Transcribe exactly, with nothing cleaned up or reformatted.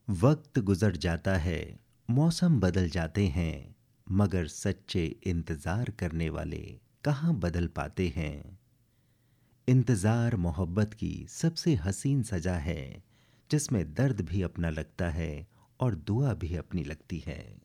वक्त गुजर जाता है, मौसम बदल जाते हैं, मगर सच्चे इंतजार करने वाले कहाँ बदल पाते हैं। इंतजार मोहब्बत की सबसे हसीन सजा है, जिसमें दर्द भी अपना लगता है और दुआ भी अपनी लगती है।